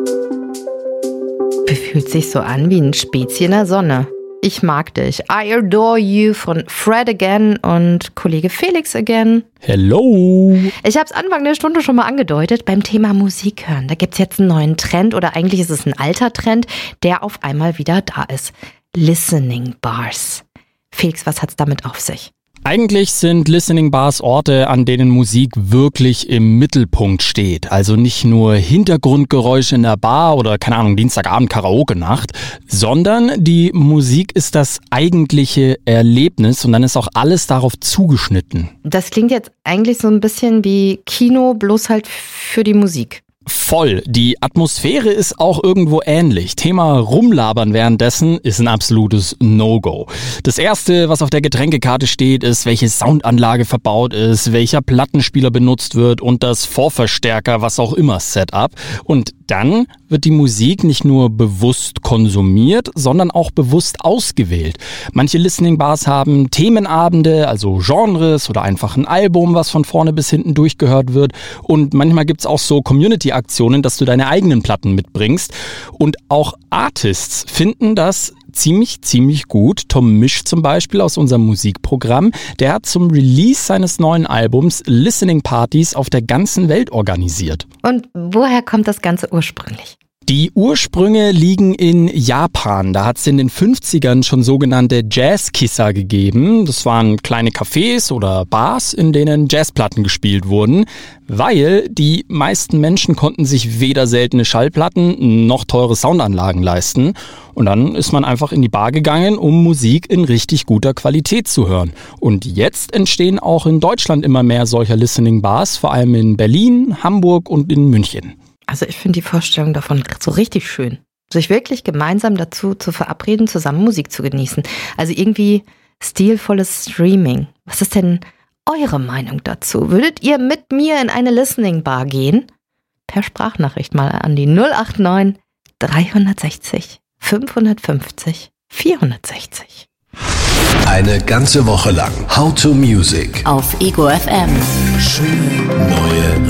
Fühlt sich so an wie ein Spezi in der Sonne. Ich mag dich. I Adore You von Fred Again und Kollege Felix Again. Hello! Ich habe es Anfang der Stunde schon mal angedeutet, beim Thema Musik hören. Da gibt es jetzt einen neuen Trend oder eigentlich ist es ein alter Trend, der auf einmal wieder da ist. Listening Bars. Felix, was hat's damit auf sich? Eigentlich sind Listening Bars Orte, an denen Musik wirklich im Mittelpunkt steht. Also nicht nur Hintergrundgeräusche in der Bar oder, keine Ahnung, Dienstagabend Karaoke-Nacht, sondern die Musik ist das eigentliche Erlebnis und dann ist auch alles darauf zugeschnitten. Das klingt jetzt eigentlich so ein bisschen wie Kino, bloß halt für die Musik. Voll. Die Atmosphäre ist auch irgendwo ähnlich. Thema Rumlabern währenddessen ist ein absolutes No-Go. Das Erste, was auf der Getränkekarte steht, ist, welche Soundanlage verbaut ist, welcher Plattenspieler benutzt wird und das Vorverstärker, was auch immer, Setup. Und dann wird die Musik nicht nur bewusst konsumiert, sondern auch bewusst ausgewählt. Manche Listening Bars haben Themenabende, also Genres oder einfach ein Album, was von vorne bis hinten durchgehört wird. Und manchmal gibt's auch so Community-Aktionen, dass du deine eigenen Platten mitbringst. Und auch Artists finden das ziemlich gut. Tom Misch zum Beispiel aus unserem Musikprogramm, der hat zum Release seines neuen Albums Listening Partys auf der ganzen Welt organisiert. Und woher kommt das Ganze ursprünglich? Die Ursprünge liegen in Japan. Da hat es in den 50ern schon sogenannte Jazzkissa gegeben. Das waren kleine Cafés oder Bars, in denen Jazzplatten gespielt wurden, weil die meisten Menschen konnten sich weder seltene Schallplatten noch teure Soundanlagen leisten. Und dann ist man einfach in die Bar gegangen, um Musik in richtig guter Qualität zu hören. Und jetzt entstehen auch in Deutschland immer mehr solcher Listening Bars, vor allem in Berlin, Hamburg und in München. Also ich finde die Vorstellung davon so richtig schön. Sich wirklich gemeinsam dazu zu verabreden, zusammen Musik zu genießen. Also irgendwie stilvolles Streaming. Was ist denn eure Meinung dazu? Würdet ihr mit mir in eine Listening Bar gehen? Per Sprachnachricht mal an die 089 360 550 460. Eine ganze Woche lang How to Music auf Ego FM. Schöne neue